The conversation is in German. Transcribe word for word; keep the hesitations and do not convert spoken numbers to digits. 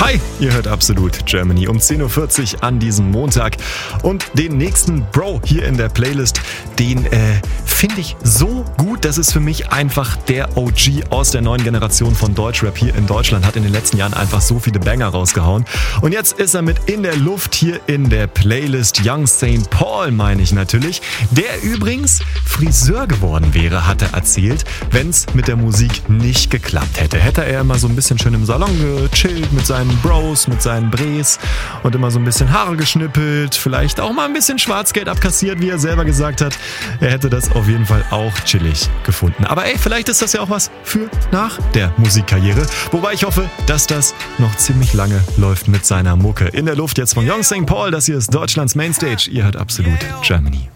Hi, ihr hört Absolut Germany um zehn Uhr vierzig an diesem Montag. Und den nächsten Bro hier in der Playlist, den äh, finde ich so gut, das ist für mich einfach der O G aus der neuen Generation von Deutschrap hier in Deutschland, hat in den letzten Jahren einfach so viele Banger rausgehauen. Und jetzt ist er mit in der Luft hier in der Playlist. Young Saint Paul meine ich natürlich, der übrigens Friseur geworden wäre, hat er erzählt, wenn es mit der Musik nicht geklappt hätte. Hätte er immer so ein bisschen schön im Salon gechillt mit seinen Bros, mit seinen Bres und immer so ein bisschen Haare geschnippelt, vielleicht auch mal ein bisschen Schwarzgeld abkassiert, wie er selber gesagt hat. Er hätte das auf jeden Fall auch chillig gefunden. Aber ey, vielleicht ist das ja auch was für nach der Musikkarriere. Wobei ich hoffe, dass das noch ziemlich lange läuft mit seiner Mucke. In der Luft jetzt von Young Saint Paul. Das hier ist Deutschlands Mainstage. Ihr hört Absolut Germany.